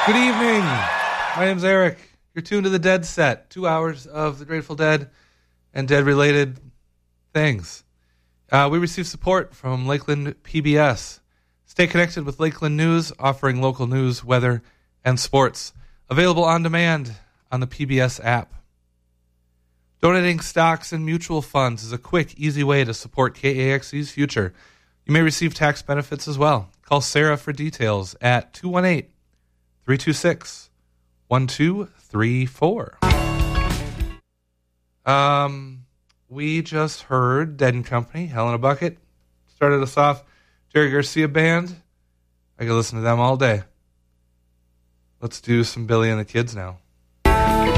Good evening. My name's Eric. You're tuned to the Dead Set. 2 hours of the Grateful Dead and Dead-related things. We receive support from Lakeland PBS. Stay connected with Lakeland News, offering local news, weather, and sports. Available on demand on the PBS app. Donating stocks and mutual funds is a quick, easy way to support KAXE's future. You may receive tax benefits as well. Call Sarah for details at 218-326-1234. We just heard Dead and Company, Hell in a Bucket. Started us off, Jerry Garcia Band. I could listen to them all day. Let's do some Billy and the Kids now.